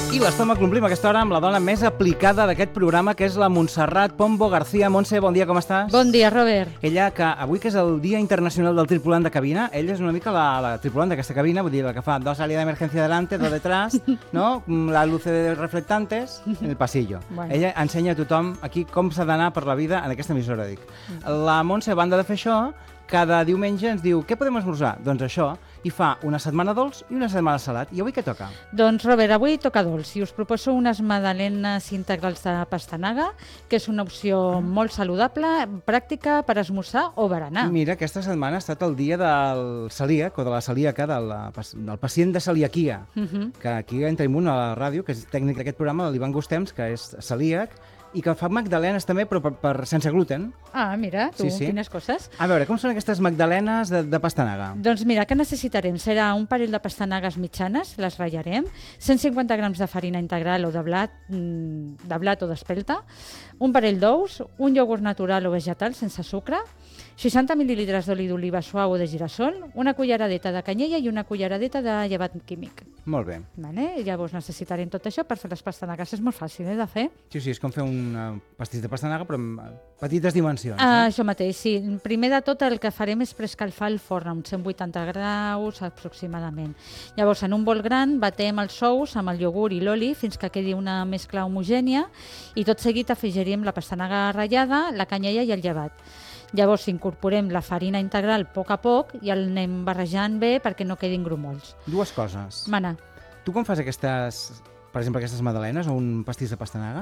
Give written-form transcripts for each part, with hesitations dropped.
I l'estómac l'omplim a aquesta hora amb la dona més aplicada d'aquest programa, que és la Montserrat Pombo García. Montse, bon dia, com estàs? Bon dia, Robert. Ella, que avui que és el Dia Internacional del Tripulant de Cabina, ella és una mica la tripulant d'aquesta cabina, vull dir, la que fa dos salidas de emergencia delante, dos detrás, no? La luces reflectantes en el pasillo. Bueno. Ella ensenya a tothom aquí com s'ha d'anar per la vida en aquesta emissora, dic. La Montse, a banda de fer això, cada diumenge ens diu, què podem esmorzar? Doncs això, i fa una setmana dolç i una setmana salat. I avui què toca? Doncs, Robert, avui toca dolç i us proposo unes magdalenes integrals de pastanaga, que és una opció molt saludable, pràctica per esmorzar o berenar. Mira, aquesta setmana ha estat el dia del celíac, o de la celíaca, del pacient de celiaquia, que aquí entrem un a la ràdio, que és tècnic d'aquest programa, l'Ivan Gustems, que és celíac, i que fa magdalenes també, però sense gluten. Ah, mira, tu, Sí. quines coses. A veure, com són aquestes magdalenes de pastanaga? Doncs mira, què necessitarem? Serà un parell de pastanagues mitjanes, les ratllarem, 150 grams de farina integral o de blat o d'espelta, un parell d'ous, un iogurt natural o vegetal sense sucre, 60 mil·lilitres d'oli d'oliva suau o de girassol, una culleradeta de canyella i una culleradeta de llevat químic. Molt bé. Vale? Llavors necessitarem tot això per fer les pastanagues. És molt fàcil de fer. Sí, és com fer un pastís de pastanaga, però amb petites dimensions. Això mateix, sí. Primer de tot el que farem és preescalfar el forn a uns 180 graus aproximadament. Llavors, en un bol gran, batem els ous amb el iogurt i l'oli fins que quedi una mescla homogènia i tot seguit afegiríem la pastanaga ratllada, la canyella i el llevat. Llavors incorporem la farina integral a poc i el anem barrejant bé perquè no quedin grumolls. Dues coses. Mana. Tu quan fas aquestes, per exemple, aquestes magdalenes o un pastís de pastanaga,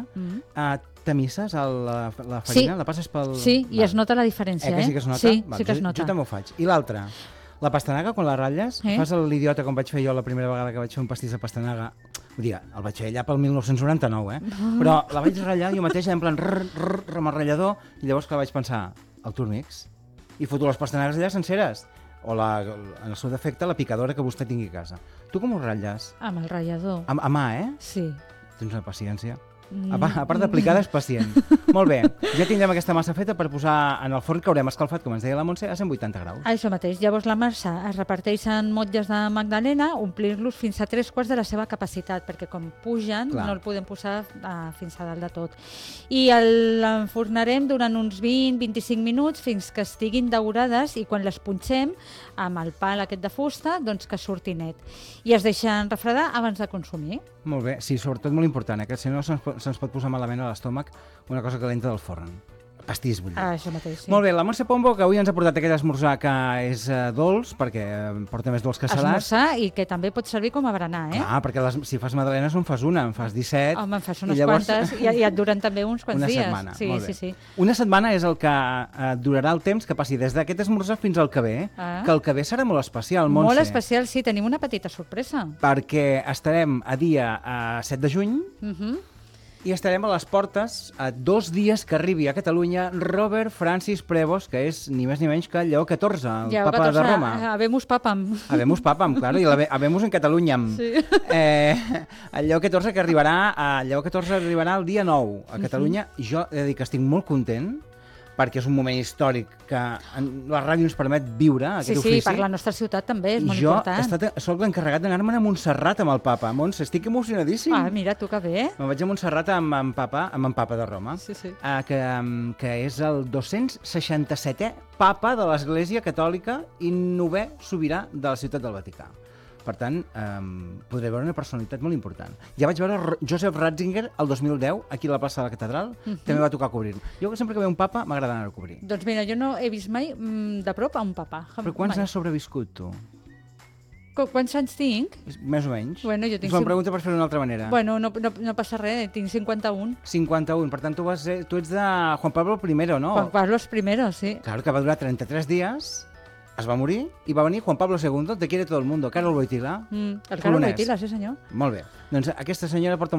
tamisses la farina? Sí. La passes pel... Sí, i es nota la diferència, que sí que es nota? Sí, Val, sí que es nota. Jo també ho faig. I l'altra, la pastanaga, quan la ratlles, fas l'idiota com vaig fer jo la primera vegada que vaig fer un pastís de pastanaga. Vull dir, el vaig fer allà pel 1999, però la vaig ratllar jo mateix en plan amb el ratllador, i llavors que vaig pensar, el Turmix, i foto les pastanagues allà senceres, o en el seu defecte la picadora que vostè tingui a casa. Tu com ho ratlles? Amb el ratllador. A mà, Sí. Tens una paciència. A part d'aplicada és pacient. Molt bé, ja tindrem aquesta massa feta per posar en el forn que haurem escalfat, com ens deia la Montse, a 180 graus. Això mateix. Llavors la massa es reparteix en motlles de magdalena, omplir-los fins a 3/4 de la seva capacitat, perquè com pugen no el podem posar fins a dalt de tot. I l'enfornarem durant uns 20-25 minuts fins que estiguin daurades i quan les punxem amb el pal aquest de fusta, doncs que surti net. I es deixen refredar abans de consumir. Molt bé, sí, sobretot molt important, que si no se'ns pot posar malament a l'estómac una cosa calenta del forn. Pastís, vull dir. Això mateix, sí. Molt bé, la Montse Pombo, que avui ens ha portat aquell esmorzar que és dolç, perquè porta més dolç que salat. Esmorzar i que també pot servir com a berenar, Clar, perquè si fas magdalenes no en fas una, en fas 17. Home, en fas unes quantes i et duren també uns quants dies. Una setmana, sí, molt bé. Sí. Una setmana és el que durarà el temps que passi des d'aquest esmorzar fins al que ve, que el que ve serà molt especial, Montse. Molt especial, sí, tenim una petita sorpresa. Perquè estarem a dia 7 de juny, i estarem a les portes a 2 dies que arribi a Catalunya Robert Francis Prevost, que és ni més ni menys que Lleó XIV, el papa de Roma. Habemus papam. Habemus papam, claro, i habemus en Catalunya. Sí. El Lleó XIV que arribarà, el dia 9 a Catalunya. Jo he de dir que estic molt content, perquè és un moment històric que la ràdio ens permet viure aquest ofici. Sí, per la nostra ciutat també és molt important. Jo soc l'encarregat d'anar-me'n a Montserrat amb el papa. Montse, estic emocionadíssim. Mira, tu que bé. Me'n vaig a Montserrat amb en papa de Roma, que és el 267è papa de l'Església Catòlica i 9è sobirà de la ciutat del Vaticà. Per tant, podré veure una personalitat molt important. Ja vaig veure Joseph Ratzinger el 2010, aquí a la plaça de la Catedral, també va tocar cobrir-lo. Jo sempre que veu un papa m'agrada anar a cobrir. Doncs mira, jo no he vist mai de prop a un papa. Però quants n'has sobreviscut, tu? Quants anys tinc? Més o menys. Bueno, jo tinc... Us ho pregunto per fer-ho d'una altra manera. Bueno, no passa res, tinc 51. 51, per tant tu ets de Juan Pablo I, no? Juan Pablo I, sí. Claro, que va durar 33 dies, es va morir i va venir Juan Pablo II, te quiere todo el mundo, Carol Wojtyla. El Carol Wojtyla, sí senyor. Molt bé. Doncs aquesta senyora porta